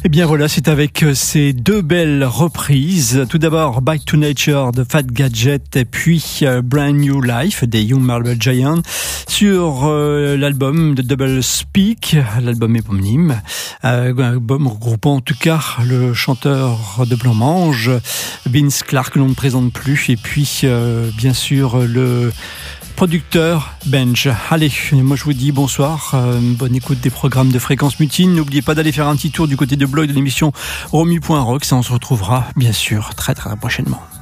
Et bien voilà, c'est avec ces deux belles reprises. Tout d'abord, Back to Nature de Fat Gadget et puis Brand New Life des Young Marble Giants sur l'album de Double Speak, l'album éponyme, album regroupant en tout cas le chanteur de Blanc-Mange, Vince Clarke, que l'on ne présente plus, et puis bien sûr le producteur Benj. Allez, moi je vous dis bonsoir, bonne écoute des programmes de Fréquence Mutine. N'oubliez pas d'aller faire un petit tour du côté de blog de l'émission Romu.rock, ça on se retrouvera bien sûr très très prochainement.